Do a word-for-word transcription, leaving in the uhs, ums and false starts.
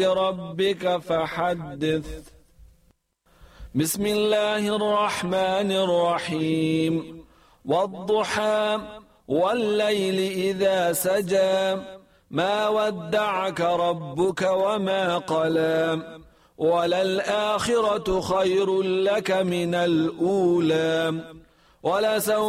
ربك فحدث. بسم الله الرحمن الرحيم. والضحى والليل إذا سجى ما ودعك ربك وما قلى وللآخرة خير لك من الأولى ولسوف